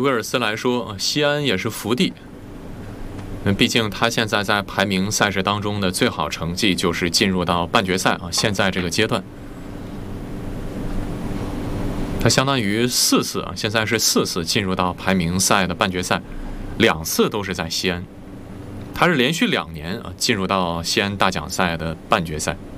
威尔斯来说，西安也是福地。毕竟他现在在排名赛事当中的最好成绩就是进入到半决赛啊，现在这个阶段，他相当于4次啊，现在是4次进入到排名赛的半决赛，2次都是在西安，他是连续2年啊进入到西安大奖赛的半决赛。